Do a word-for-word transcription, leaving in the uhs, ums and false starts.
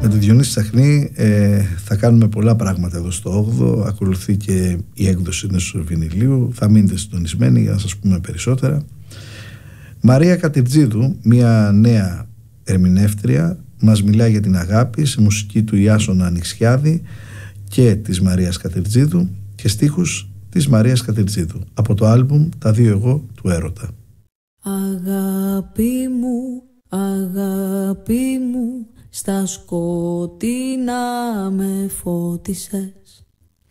Με τον Διονύση Τσαχνή ε, θα κάνουμε πολλά πράγματα εδώ στο όγδοο. Ακολουθεί και η έκδοση ενός βινιλίου. Θα μείνετε συντονισμένοι για να σας πούμε περισσότερα. Μαρία Κατερτζίδου, μια νέα ερμηνεύτρια, μας μιλάει για την αγάπη σε μουσική του Ιάσονα Ανοιξιάδη και της Μαρίας Κατερτζίδου και στίχους της Μαρίας Κατερτζίδου από το άλμπουμ «Τα δύο εγώ του έρωτα». Αγάπη μου, αγάπη μου, στα σκοτεινά με φώτισες.